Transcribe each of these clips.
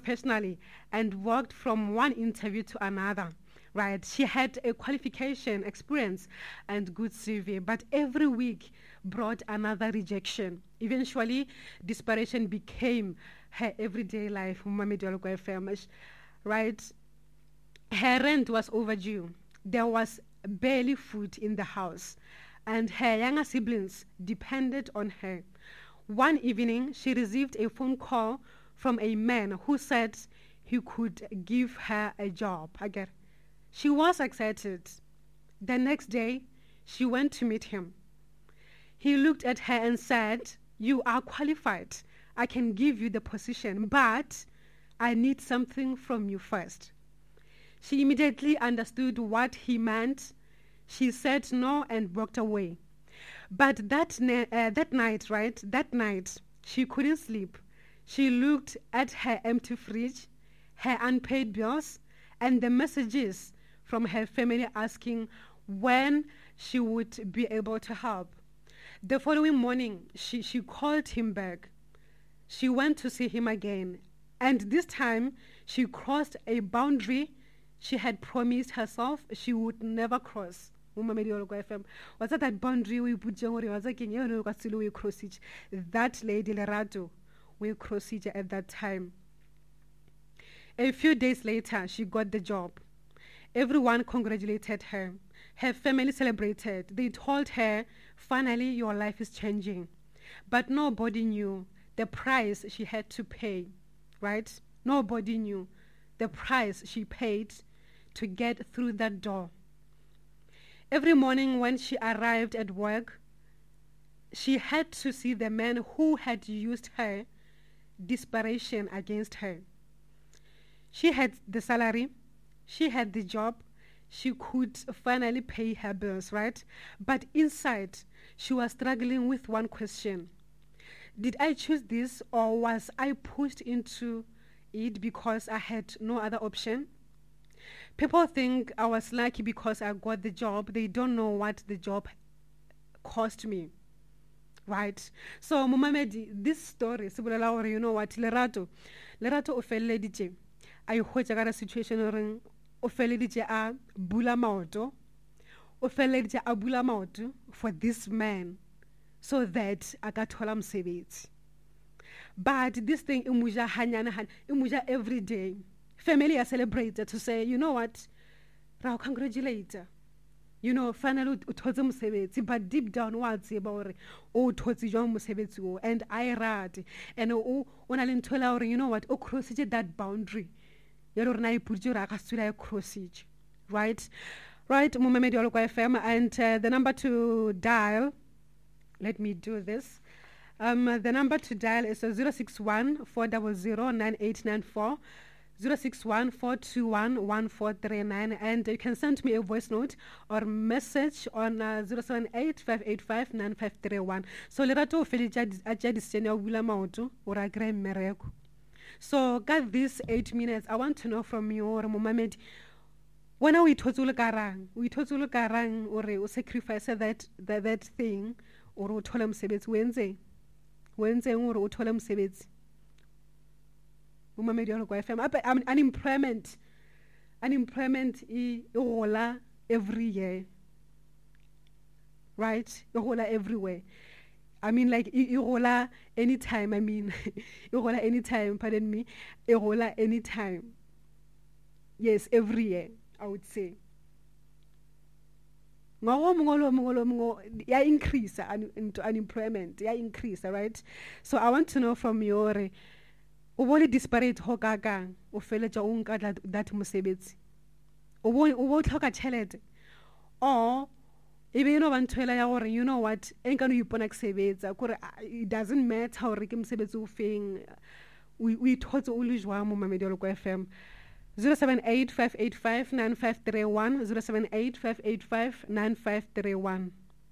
professionally and worked from one interview to another. Right, she had a qualification, experience, and good CV, but every week brought another rejection. Eventually, desperation became her everyday life. Right, her rent was overdue. There was barely food in the house, and her younger siblings depended on her. One evening, she received a phone call from a man who said he could give her a job. She was excited. The next day, she went to meet him. He looked at her and said, "You are qualified. I can give you the position, but I need something from you first." She immediately understood what he meant. She said no and walked away. But that night, she couldn't sleep. She looked at her empty fridge, her unpaid bills, and the messages from her family asking when she would be able to help. The following morning, she called him back. She went to see him again, and this time she crossed a boundary she had promised herself she would never cross. What's that boundary we put that lady Lerato will cross it at that time. A few days later, she got the job. Everyone congratulated her. Her family celebrated. They told her, "Finally, your life is changing." But nobody knew the price she had to pay, right? Nobody knew the price she paid to get through that door. Every morning when she arrived at work, she had to see the man who had used her desperation against her. She had the salary, she had the job, she could finally pay her bills, right? But inside, she was struggling with one question. Did I choose this, or was I pushed into it because I had no other option? People think I was lucky because I got the job. They don't know what the job cost me, right? So, Mumamedi, this story, you know what, Lerato o feleleditše a hwetša ka situation ring o feleleditše a bula maoto o feleleditše a bula maoto for this man so that a ka thola mosebetsi. But this thing e muja hanyana e muja every day. Family are celebrated to say, you know what, ra o congratulate, you know, finally o thotse mosebetsi, but deep down wa tseba hore o thotse jwang mosebetsi o, and I rate, and o na le ntho la hore, you know what, o crossed that boundary ya hore na iputse hore a ka tswela cross it, right? Momamedi wa Lokwa FM, and the number to dial, let me do this. The number to dial is 061 400 9894, 061 421 1439, and you can send me a voice note or message on 078 585 9531. So Lerato Felija Ajadisenia Wila Mautu or Agre Mereko. So got these 8 minutes. I want to know from you, or Mohammed, when are we total karang or we sacrifice that thing or we told him sebets Wednesday or we told him sebets. Unemployment is every year, right? Everywhere. I mean, like anytime. I mean, anytime. Pardon me. Anytime. Yes, every year, I would say. Ya increase unemployment. Ya increase, right? So I want to know from your. O bone disparate ho kakang o feletša o nka that mosebetsi o bo tlhoka tšhelete or e be no ba nthoela ya gore you know what enka no ipona ke sebetsa kore it doesn't matter gore ke mosebetsi o feng we thotse o le jwang mo Mamedi wa Lokwa FM 078 585 9531 078 585 9531.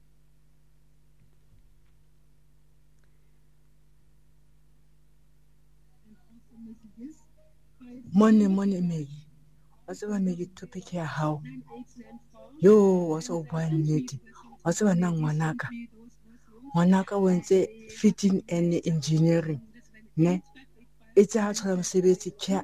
Money, Maggie. What's about Maggie to pick your how? Yo, what's all one lady? What's about Nang Wanaka? Wanaka went fitting and engineering. Ne? It's a hard to